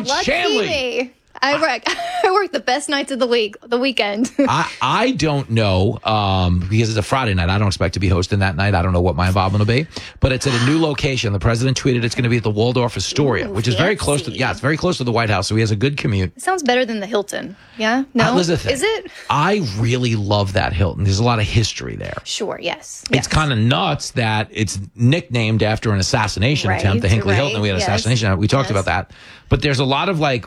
Lucky Chanley. me. I work the best nights of the week, the weekend. I don't know because it's a Friday night. I don't expect to be hosting that night. I don't know what my involvement will be, but it's at a new location. The president tweeted it's going to be at the Waldorf Astoria, which is very close to it's very close to the White House. So he has a good commute. It sounds better than the Hilton. Yeah, no, Is it? I really love that Hilton. There's a lot of history there. Sure, yes. It's kind of nuts that it's nicknamed after an assassination attempt. The Hinckley Hilton. We had an assassination. We talked about that, but there's a lot of like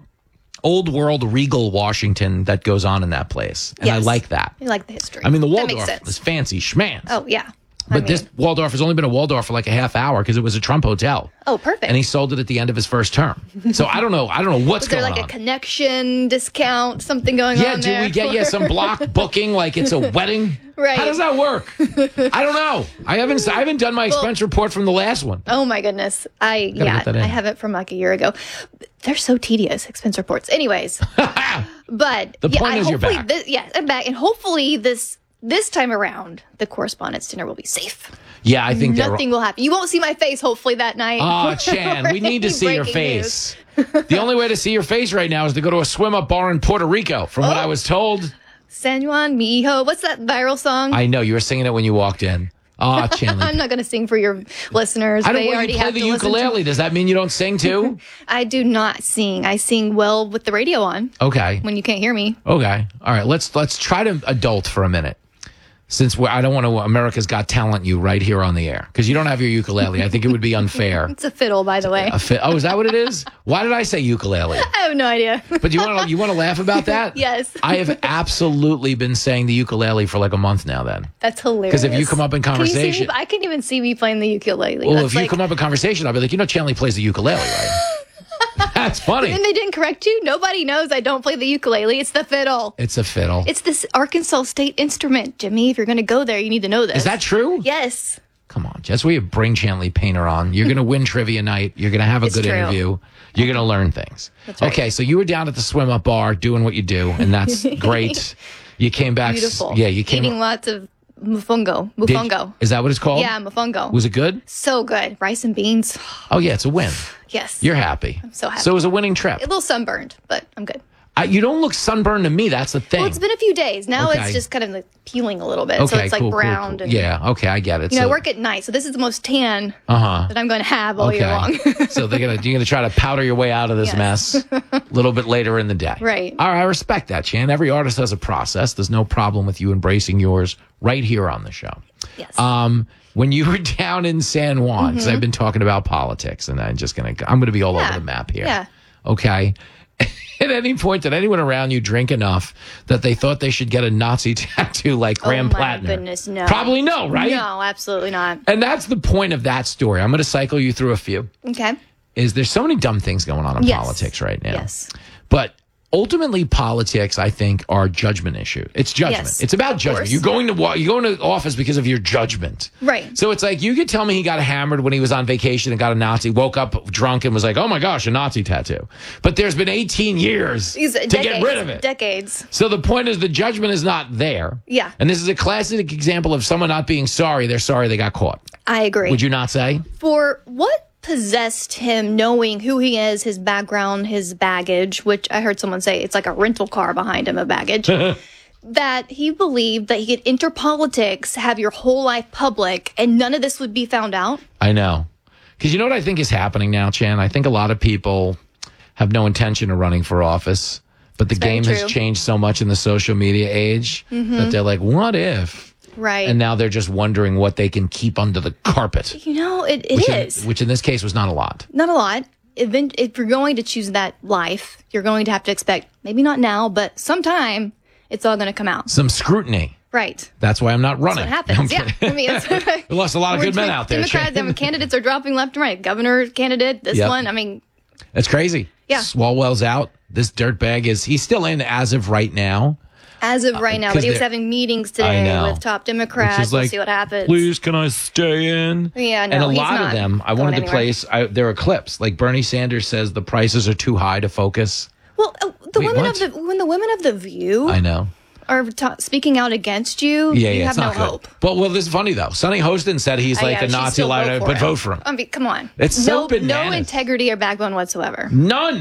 old world regal Washington that goes on in that place. And I like that. You like the history. I mean, the Waldorf is fancy schmanz. Oh, yeah. But this Waldorf has only been a Waldorf for like a half hour because it was a Trump hotel. Oh, perfect. And he sold it at the end of his first term. So I don't know what's going on. Was there like a connection discount, something going on there? Yeah, do we get some block booking like it's a wedding? Right. How does that work? I don't know. I haven't done my expense report from the last one. Oh my goodness. I have it from like a year ago. They're so tedious, expense reports. Anyways. But the point is you're back. I'm back. And hopefully this time around, the correspondence dinner will be safe. Yeah, I think nothing will happen. You won't see my face, hopefully, that night. Oh, Chan, we need to see your face. The only way to see your face right now is to go to a swim-up bar in Puerto Rico, from what I was told. San Juan, mi hijo. What's that viral song? I know. You were singing it when you walked in. Oh, Chandler. I'm not going to sing for your listeners. I don't want you to play the ukulele. Does that mean you don't sing too? I do not sing. I sing well with the radio on. Okay. When you can't hear me. Okay. All right. Let's try to adult for a minute. Since I don't want to America's Got Talent you right here on the air because you don't have your ukulele. I think it would be unfair. It's a fiddle, by the way. Oh, is that what it is? Why did I say ukulele? I have no idea. But you want to laugh about that? Yes. I have absolutely been saying the ukulele for like a month now. Then that's hilarious. Because if you come up in conversation, I can't even see me playing the ukulele. Well, if you come up in conversation, I'll be like, Chanley plays the ukulele, right? That's funny. And they didn't correct you? Nobody knows I don't play the ukulele. It's the fiddle. It's a fiddle. It's this Arkansas State instrument, Jimmy. If you're going to go there, you need to know this. Is that true? Yes. Come on. That's where you bring Chanley Painter on. You're going to win trivia night. You're going to have a good interview. You're going to learn things. That's right. Okay, so you were down at the swim-up bar doing what you do, and that's great. You came back. Beautiful. Yeah, you came. Eating lots of mofongo. Is that what it's called? Yeah, mofongo. Was it good? So good. Rice and beans. Oh, yeah, it's a win. Yes. You're happy. I'm so happy. So it was a winning trip. A little sunburned, but I'm good. You don't look sunburned to me. That's the thing. Well, it's been a few days. Now it's just kind of like peeling a little bit. Okay, so it's like cool, browned. Cool. And, yeah, okay, I get it. I work at night, so this is the most tan that I'm going to have all year long. So you're gonna try to powder your way out of this mess a little bit later in the day. Right. All right, I respect that, Chan. Every artist has a process. There's no problem with you embracing yours right here on the show. Yes. When you were down in San Juan, because I've been talking about politics, and I'm gonna be all over the map here. Yeah. Okay. At any point, did anyone around you drink enough that they thought they should get a Nazi tattoo like Graham Plattner? Oh, my goodness, no. Probably no, right? No, absolutely not. And that's the point of that story. I'm going to cycle you through a few. Okay. There's so many dumb things going on in politics right now. Yes. But ultimately, politics, I think, are judgment issue. It's judgment. Yes, it's about judgment. You're going to office because of your judgment. Right. So it's like you could tell me he got hammered when he was on vacation and got a Nazi, woke up drunk and was like, oh my gosh, a Nazi tattoo. But there's been 18 years to get rid of it. Decades. So the point is the judgment is not there. Yeah. And this is a classic example of someone not being sorry. They're sorry they got caught. I agree. Would you not say? For what possessed him knowing who he is, his background, his baggage, which I heard someone say it's like a rental car behind him of baggage, that he believed that he could enter politics, have your whole life public, and none of this would be found out? I know. Because you know what I think is happening now, Chan? I think a lot of people have no intention of running for office, but the game has changed so much in the social media age that they're like, what if? Right. And now they're just wondering what they can keep under the carpet. You know, it is. Which in this case was not a lot. Not a lot. If you're going to choose that life, you're going to have to expect, maybe not now, but sometime, it's all going to come out. Some scrutiny. Right. That's why I'm not running. That's what happens. No, I mean, we lost a lot of good men out there. Democrats, candidates are dropping left and right. Governor candidate, this one, I mean. That's crazy. Yeah. Swalwell's out. This dirtbag he's still in as of right now. As of right now, but he was having meetings today with top Democrats. We'll see what happens. Please, can I stay in? Yeah, no, and a lot of them, I wanted to place, there are clips. Like Bernie Sanders says the prices are too high to focus. Well, when the women of the View I know. are speaking out against you, you have no hope. Well, this is funny, though. Sonny Hostin said he's like a Nazi liar, but vote for him. I mean, come on. It's so bananas. No integrity or backbone whatsoever. None.